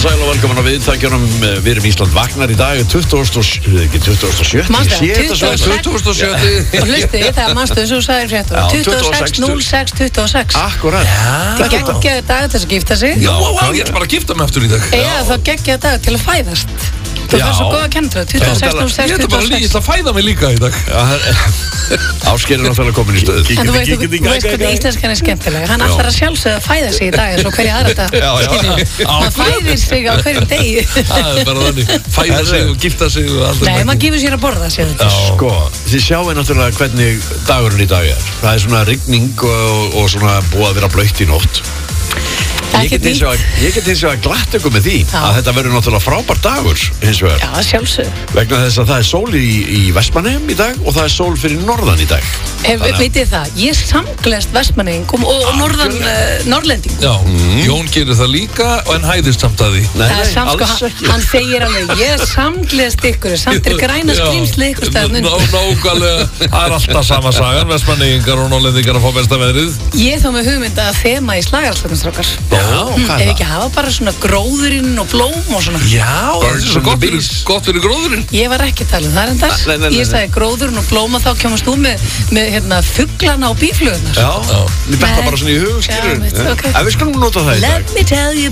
sæl og velkomin á viðtækjunum. Við erum Ísland vaknar í dag 27. Manstu, Ég sé þetta svo 27. Og hlusti, það mannstu eins og þú sagðir fréttum 26.06.26. Akkurat. Það geggjaði dag til að gifta sig. Já, ég ætla bara að gifta mig aftur í dag. Já, það geggjaði dag til að fæðast. Þú fær svo góða kentur 26.06.26. Ég ætla bara að fæða mig líka í dag. Ásgeir er náttúrulega komin í stöðu. En þú veist hvernig íslenskan er skemmtileg. Hann ætlar að sjálfsögða að fæða sig í dag eins og hverja aðra dag. Maður fæðir sig á hverjum degi. Það er bara þannig. Fæða sig og gifta sig og allt. Nei, maður gefur sér að borða sér þetta. Sko, þið sjáu náttúrulega hvernig dagurinn í dag er. Það er svona rigning og svona búið að vera blautt í nótt. Ég get hins vegar glatt ykkur með því að þetta verður náttúrulega frábær dagur hins vegar. Já, sjálfsög. Vegna þess að það er sól í Vestmannaeyjum í dag og það er sól fyrir norðan í dag. Vitið það, ég samgleðst Vestmannaeyingum og norrlendingum. Já, Jón gerir það líka en hæðist samt að því. Nei, alls ekki. Hann segir alveg, ég samgleðst ykkur, samt er græna skrýmsli ykkur staðar. Nákvæmlega, það er alltaf sama sagan, Vestmanneyingar og norrlendingar að fá besta veðrið. Ég þó með hugmynd að þema í slagarslökunstrákar. Hvað Ef ekki hafa bara svona gróðurinn og blóm og svona. Já, það er svo gott fyrir gróðurinn. Ég var ekki að tala það endar. Ég sagði gróðurinn og blóm og þá kemast þú með fugglana og bíflugunar. Já, mér betta bara svona í hug, skilur. Já, ok. En við skulum nota það í dag. Let me tell you